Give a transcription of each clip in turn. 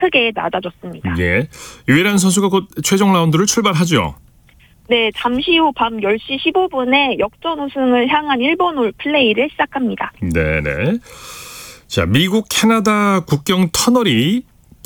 크게 낮아졌습니다. 예. 유일한 선수가 곧 최종 라운드를 출발하죠. 네, 잠시 후 밤 10시 15분에 역전 우승을 향한 일본 홀 플레이를 시작합니다. 네네. 자, 미국 캐나다 국경 터널이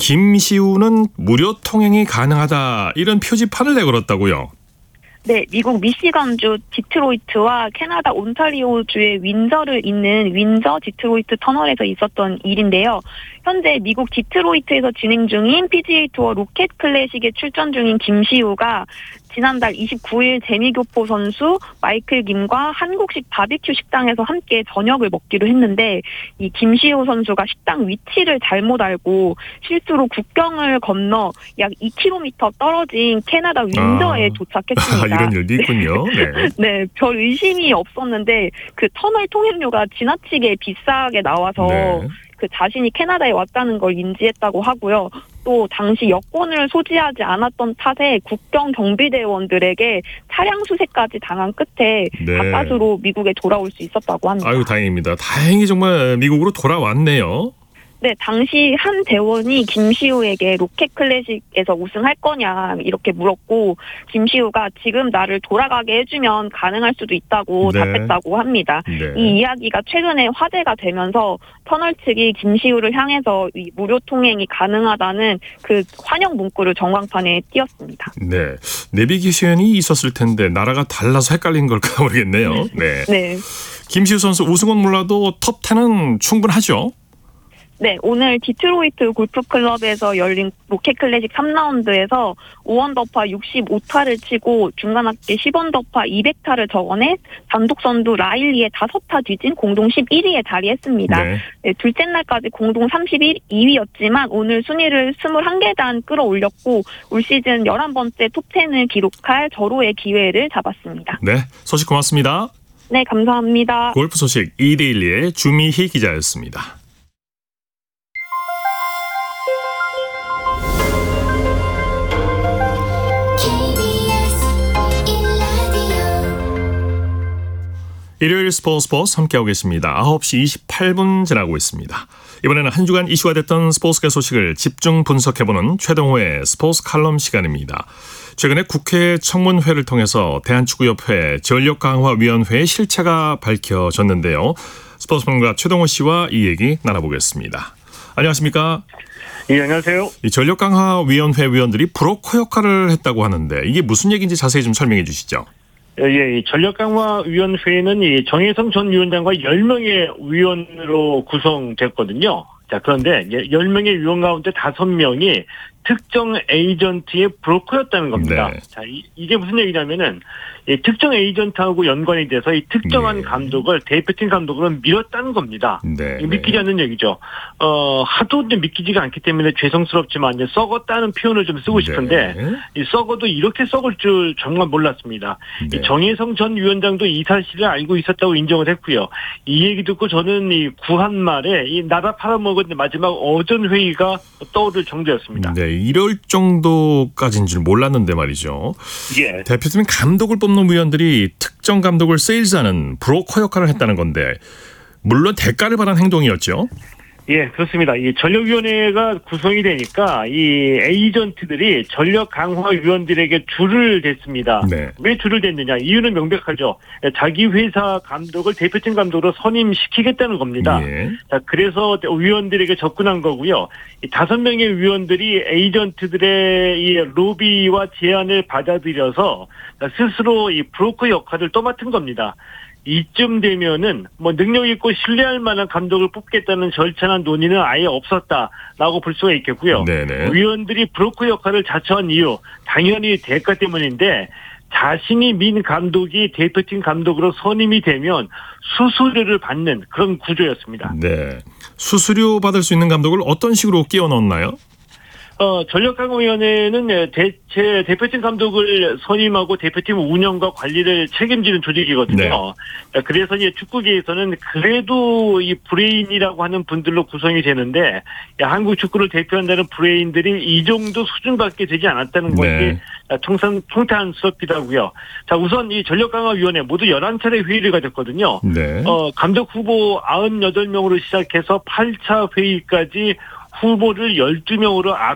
김시우는 무료 통행이 가능하다 이런 표지판을 내걸었다고요. 네, 미국 미시건주 디트로이트와 캐나다 온타리오주의 윈저를 잇는 윈저 디트로이트 터널에서 있었던 일인데요. 현재 미국 디트로이트에서 진행 중인 PGA 투어 로켓 클래식에 출전 중인 김시우가 지난달 29일 재미교포 선수 마이클 김과 한국식 바비큐 식당에서 함께 저녁을 먹기로 했는데 이 김시우 선수가 식당 위치를 잘못 알고 실수로 국경을 건너 약 2km 떨어진 캐나다 윈저에 도착했습니다. 이런 일도 있군요. 네. 네, 별 의심이 없었는데 그 터널 통행료가 지나치게 비싸게 나와서 네. 그 자신이 캐나다에 왔다는 걸 인지했다고 하고요. 또 당시 여권을 소지하지 않았던 탓에 국경 경비대원들에게 차량 수색까지 당한 끝에 네. 가까스로 미국에 돌아올 수 있었다고 합니다. 아유, 다행입니다. 다행히 정말 미국으로 돌아왔네요. 네, 당시 한 대원이 김시우에게 로켓 클래식에서 우승할 거냐 이렇게 물었고 김시우가 지금 나를 돌아가게 해주면 가능할 수도 있다고 네. 답했다고 합니다. 네. 이 이야기가 최근에 화제가 되면서 터널 측이 김시우를 향해서 이 무료 통행이 가능하다는 그 환영 문구를 전광판에 띄웠습니다. 네. 내비게이션이 있었을 텐데 나라가 달라서 헷갈린 걸까 모르겠네요. 네. 네. 김시우 선수 우승은 몰라도 톱 10은 충분하죠. 네, 오늘 디트로이트 골프클럽에서 열린 로켓 클래식 3라운드에서 5언더파 65타를 치고 중간합계 10언더파 200타를 적어내 단독 선두 라일리의 5타 뒤진 공동 11위에 자리했습니다. 네. 네, 둘째 날까지 공동 32위였지만 오늘 순위를 21계단 끌어올렸고 올 시즌 11번째 톱10을 기록할 절호의 기회를 잡았습니다. 네. 소식 고맙습니다. 네, 감사합니다. 골프 소식 이데일리의 주미희 기자였습니다. 일요일 스포츠 함께하고 계십니다. 9시 28분 지나고 있습니다. 이번에는 한 주간 이슈가 됐던 스포츠계 소식을 집중 분석해보는 최동호의 스포츠 칼럼 시간입니다. 최근에 국회 청문회를 통해서 대한축구협회 전력강화위원회의 실체가 밝혀졌는데요. 스포츠평론가 최동호 씨와 이 얘기 나눠보겠습니다. 안녕하십니까? 예, 안녕하세요. 이 전력강화위원회 위원들이 브로커 역할을 했다고 하는데 이게 무슨 얘기인지 자세히 좀 설명해 주시죠. 예, 이 전력강화위원회는 이 정혜성 전 위원장과 10명의 위원으로 구성됐거든요. 자, 그런데 10명의 위원 가운데 5명이 특정 에이전트의 브로커였다는 겁니다. 네. 자, 이게 무슨 얘기냐면은 이 특정 에이전트하고 연관이 돼서 이 특정한 네. 감독을 대표팀 감독으로 밀었다는 겁니다. 네. 믿기지 않는 얘기죠. 하도 믿기지가 않기 때문에 죄송스럽지만 이제 썩었다는 표현을 좀 쓰고 싶은데 네. 이 썩어도 이렇게 썩을 줄 정말 몰랐습니다. 네. 이 정혜성 전 위원장도 이 사실을 알고 있었다고 인정을 했고요. 이 얘기 듣고 저는 이 구한 말에 이 나라 팔아먹은 마지막 어전 회의가 떠오를 정도였습니다. 네, 이럴 정도까지인 줄 몰랐는데 말이죠. 예. 대표팀 감독을 뽑는 위원들이 특정 감독을 세일즈하는 브로커 역할을 했다는 건데 물론 대가를 받은 행동이었죠. 예, 그렇습니다. 이 전력위원회가 구성이 되니까 이 에이전트들이 전력 강화 위원들에게 줄을 댔습니다. 네. 왜 줄을 댔느냐? 이유는 명백하죠. 자기 회사 감독을 대표팀 감독으로 선임시키겠다는 겁니다. 예. 자, 그래서 위원들에게 접근한 거고요. 이 5명의 위원들이 에이전트들의 이 로비와 제안을 받아들여서 스스로 이 브로커 역할을 떠맡은 겁니다. 이쯤 되면은 뭐 능력 있고 신뢰할 만한 감독을 뽑겠다는 절차나 논의는 아예 없었다라고 볼 수가 있겠고요. 네네. 위원들이 브로커 역할을 자처한 이유 당연히 대가 때문인데 자신이 민 감독이 대표팀 감독으로 선임이 되면 수수료를 받는 그런 구조였습니다. 네. 수수료 받을 수 있는 감독을 어떤 식으로 끼워 넣었나요? 전력강화위원회는 대표팀 감독을 선임하고 대표팀 운영과 관리를 책임지는 조직이거든요. 네. 그래서 이제 축구계에서는 그래도 이 브레인이라고 하는 분들로 구성이 되는데 한국 축구를 대표한다는 브레인들이 이 정도 수준밖에 되지 않았다는 것이 네. 통탄스럽기도 자, 우선 이 전력강화위원회 모두 11차례 회의를 가졌거든요. 네. 감독 후보 98명으로 시작해서 8차 회의까지 후보를 12명으로